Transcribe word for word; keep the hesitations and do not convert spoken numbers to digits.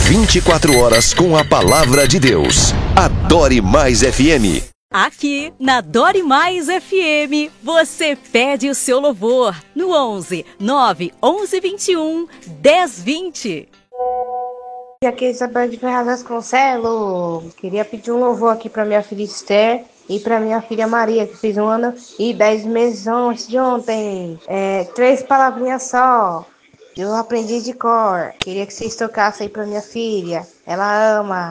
vinte e quatro horas com a palavra de Deus. Adore Mais F M. Aqui na Adore Mais F M, você pede o seu louvor no onze, nove, onze, vinte e um, dez, vinte. Aqui é Isabel de Ferraz Vasconcelos. Queria pedir um louvor aqui para minha filha Esther e para minha filha Maria, que fez um ano e dez meses antes de ontem. É, três palavrinhas só. Eu aprendi de cor. Queria que vocês tocassem aí para minha filha. Ela ama.